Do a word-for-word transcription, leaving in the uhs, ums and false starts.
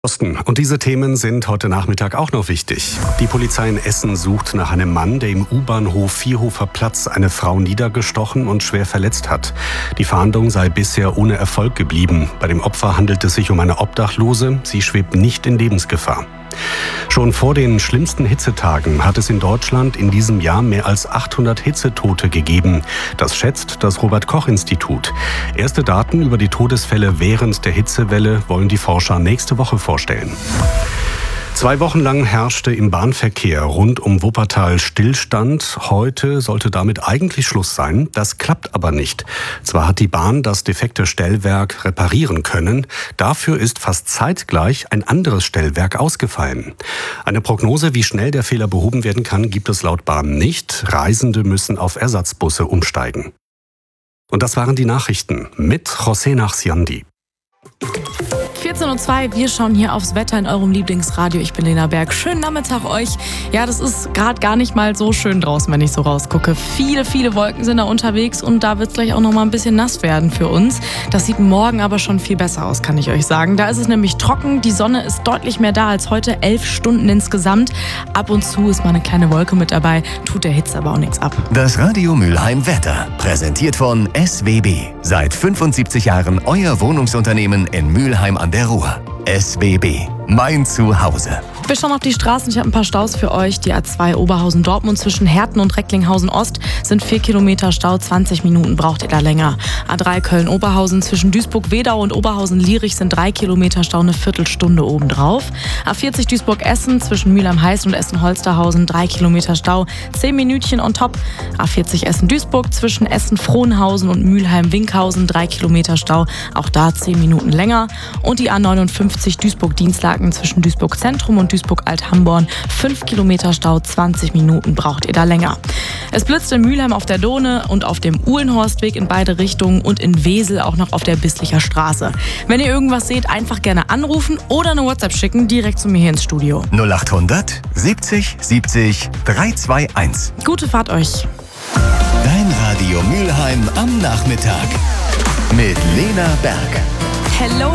Osten. Und diese Themen sind heute Nachmittag auch noch wichtig. Die Polizei in Essen sucht nach einem Mann, der im U-Bahnhof Vierhofer Platz eine Frau niedergestochen und schwer verletzt hat. Die Fahndung sei bisher ohne Erfolg geblieben. Bei dem Opfer handelt es sich um eine Obdachlose. Sie schwebt nicht in Lebensgefahr. Schon vor den schlimmsten Hitzetagen hat es in Deutschland in diesem Jahr mehr als achthundert Hitzetote gegeben. Das schätzt das Robert-Koch-Institut. Erste Daten über die Todesfälle während der Hitzewelle wollen die Forscher nächste Woche vorstellen. Zwei Wochen lang herrschte im Bahnverkehr rund um Wuppertal Stillstand. Heute sollte damit eigentlich Schluss sein. Das klappt aber nicht. Zwar hat die Bahn das defekte Stellwerk reparieren können, dafür ist fast zeitgleich ein anderes Stellwerk ausgefallen. Eine Prognose, wie schnell der Fehler behoben werden kann, gibt es laut Bahn nicht. Reisende müssen auf Ersatzbusse umsteigen. Und das waren die Nachrichten mit José Nachsiandi. vierzehn Uhr zwei, wir schauen hier aufs Wetter in eurem Lieblingsradio. Ich bin Lena Berg. Schönen Nachmittag euch. Ja, das ist gerade gar nicht mal so schön draußen, wenn ich so rausgucke. Viele, viele Wolken sind da unterwegs und da wird es gleich auch noch mal ein bisschen nass werden für uns. Das sieht morgen aber schon viel besser aus, kann ich euch sagen. Da ist es nämlich trocken, die Sonne ist deutlich mehr da als heute, elf Stunden insgesamt. Ab und zu ist mal eine kleine Wolke mit dabei, tut der Hitze aber auch nichts ab. Das Radio Mülheim Wetter, präsentiert von S W B. Seit fünfundsiebzig Jahren euer Wohnungsunternehmen in Mülheim an der Ruhr. S W B, mein Zuhause. Wir schauen auf die Straßen. Ich habe ein paar Staus für euch. Die A zwei Oberhausen-Dortmund zwischen Herten und Recklinghausen-Ost sind vier Kilometer Stau. zwanzig Minuten braucht ihr da länger. A drei Köln-Oberhausen zwischen Duisburg-Wedau und Oberhausen-Lierich sind drei Kilometer Stau, eine Viertelstunde obendrauf. A vierzig Duisburg-Essen zwischen Mülheim-Heiß und Essen-Holsterhausen drei Kilometer Stau, zehn Minütchen on top. A vierzig Essen-Duisburg zwischen Essen-Frohnhausen und Mülheim-Winkhausen drei Kilometer Stau, auch da zehn Minuten länger. Und die A neunundfünfzig Duisburg-Dienstlaken zwischen Duisburg-Zentrum und Duisburg-Alt-Hamborn fünf Kilometer Stau, zwanzig Minuten braucht ihr da länger. Es blitzt in Mülheim auf der Dohne und auf dem Uhlenhorstweg in beide Richtungen und in Wesel auch noch auf der Bisslicher Straße. Wenn ihr irgendwas seht, einfach gerne anrufen oder eine WhatsApp schicken, direkt zu mir hier ins Studio. null achthundert siebzig siebzig dreihunderteinundzwanzig. Gute Fahrt euch. Dein Radio Mülheim am Nachmittag mit Lena Berg. Hello.